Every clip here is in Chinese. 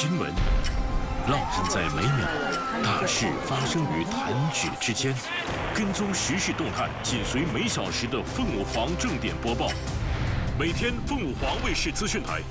新闻，烙印在每秒，大事发生于弹指之间。跟踪时事动态，紧随每小时的凤舞凰正点播报。每天凤舞凰卫视资讯台。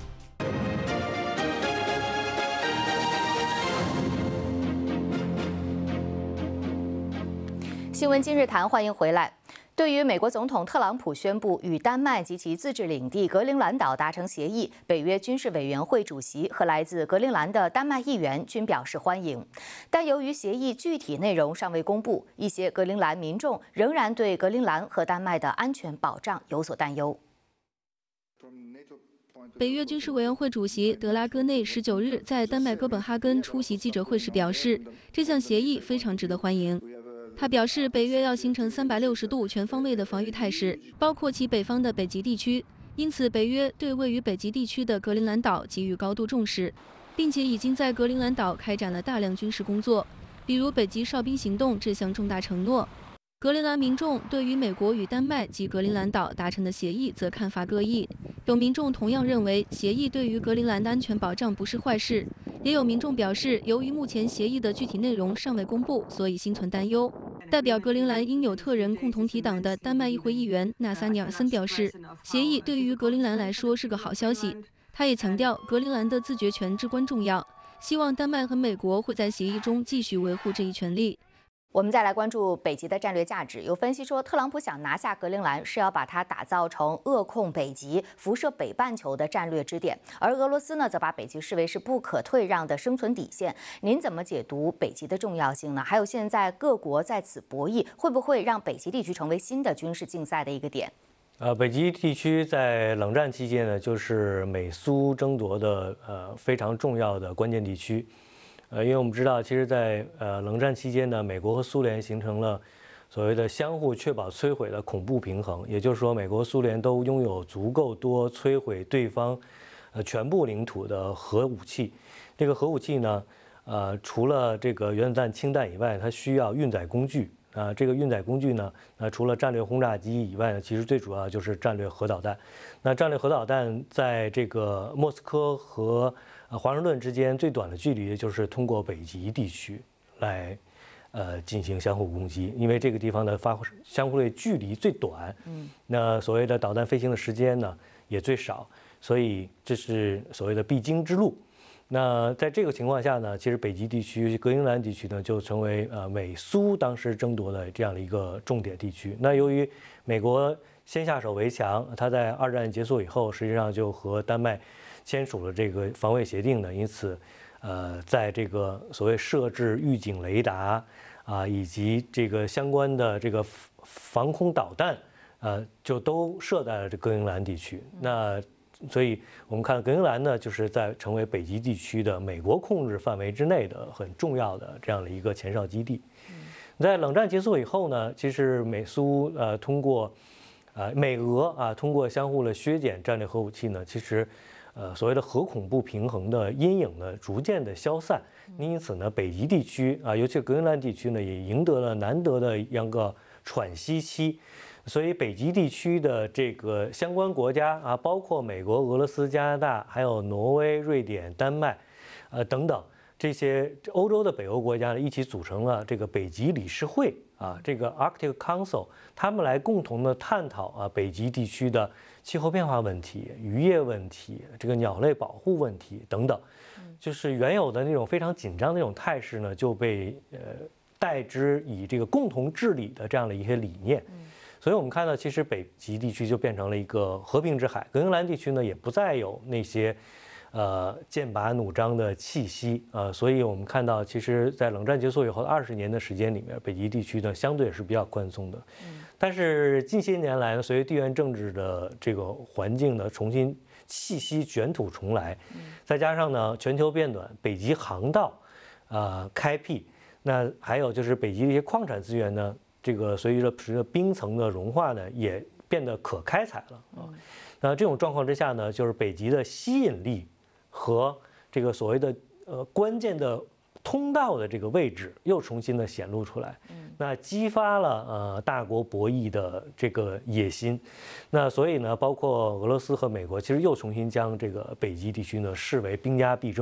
新闻今日谈，欢迎回来。对于美国总统特朗普宣布与丹麦及其自治领地格陵兰岛达成协议，北约军事委员会主席和来自格陵兰的丹麦议员均表示欢迎。但由于协议具体内容尚未公布，一些格陵兰民众仍然对格陵兰和丹麦的安全保障有所担忧。 北约军事委员会主席德拉戈内19日在丹麦哥本哈根出席记者会时表示，这项协议非常值得欢迎。他表示，北约要形成360度全方位的防御态势，包括其北方的北极地区。因此，北约对位于北极地区的格陵兰岛给予高度重视，并且已经在格陵兰岛开展了大量军事工作，比如北极哨兵行动这项重大承诺。格陵兰民众对于美国与丹麦及格陵兰岛达成的协议则看法各异，有民众同样认为协议对于格陵兰的安全保障不是坏事，也有民众表示，由于目前协议的具体内容尚未公布，所以心存担忧。代表格陵兰因纽特人共同体党的丹麦议会议员纳萨尼尔森表示，协议对于格陵兰来说是个好消息。他也强调，格陵兰的自决权至关重要，希望丹麦和美国会在协议中继续维护这一权利。 我们再来关注北极的战略价值。有分析说，特朗普想拿下格陵兰是要把它打造成扼控北极、辐射北半球的战略支点，而俄罗斯呢，则把北极视为是不可退让的生存底线。您怎么解读北极的重要性呢？还有现在各国在此博弈，会不会让北极地区成为新的军事竞赛的一个点？ 北极地区在冷战期间呢，就是美苏争夺的非常重要的关键地区。因为我们知道，其实在冷战期间呢，美国和苏联形成了所谓的相互确保摧毁的恐怖平衡，也就是说，美国、苏联都拥有足够多摧毁对方全部领土的核武器。这个核武器呢，除了这个原子弹、氢弹以外，它需要运载工具。这个运载工具呢，除了战略轰炸机以外呢，其实最主要就是战略核导弹。那战略核导弹在这个莫斯科和华盛顿之间最短的距离就是通过北极地区来进行相互攻击，因为这个地方的相互的距离最短，那所谓的导弹飞行的时间呢也最少，所以这是所谓的必经之路。那在这个情况下呢，其实北极地区、格陵兰地区呢，就成为美苏当时争夺的这样的一个重点地区。那由于美国先下手为强，他在二战结束以后，实际上就和丹麦签署了这个防卫协定呢，因此，在这个所谓设置预警雷达以及这个相关的这个防空导弹，就都设在了这格陵兰地区。那所以我们看格陵兰呢，就是在成为北极地区的美国控制范围之内的很重要的这样的一个前哨基地。在冷战结束以后呢，其实美苏通过美俄通过相互的削减战略核武器呢，其实所谓的核恐怖平衡的阴影呢逐渐的消散。因此呢，北极地区尤其是格陵兰地区呢，也赢得了难得的一个喘息期。所以北极地区的这个相关国家包括美国、俄罗斯、加拿大，还有挪威、瑞典、丹麦，等等这些欧洲的北欧国家呢，一起组成了这个北极理事会这个 Arctic Council， 他们来共同的探讨北极地区的气候变化问题、渔业问题、这个鸟类保护问题等等，就是原有的那种非常紧张的那种态势呢，就被代之以这个共同治理的这样的一些理念。所以我们看到，其实北极地区就变成了一个和平之海，格陵兰地区呢也不再有那些剑拔弩张的气息所以我们看到，其实，在冷战结束以后的20年的时间里面，北极地区呢相对是比较宽松的。但是近些年来呢，随着地缘政治的这个环境呢重新气息卷土重来，再加上呢全球变暖，北极航道开辟，那还有就是北极的一些矿产资源呢，这个随着冰层的融化呢，也变得可开采了那这种状况之下呢，就是北极的吸引力和这个所谓的关键的通道的这个位置又重新的显露出来，那激发了大国博弈的这个野心。那所以呢，包括俄罗斯和美国，其实又重新将这个北极地区呢视为兵家必争。